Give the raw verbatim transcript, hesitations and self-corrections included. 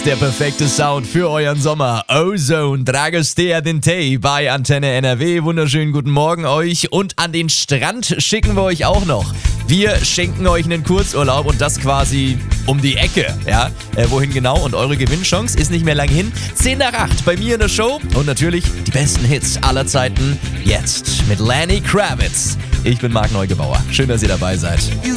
ist der perfekte Sound für euren Sommer. Ozone, Dragostea Dintei bei Antenne N R W. Wunderschönen guten Morgen euch. Und an den Strand schicken wir euch auch noch. Wir schenken euch einen Kurzurlaub und das quasi um die Ecke. Ja, äh, wohin genau? Und eure Gewinnchance ist nicht mehr lang hin. zehn nach acht bei mir in der Show. Und natürlich die besten Hits aller Zeiten jetzt mit Lenny Kravitz. Ich bin Marc Neugebauer. Schön, dass ihr dabei seid.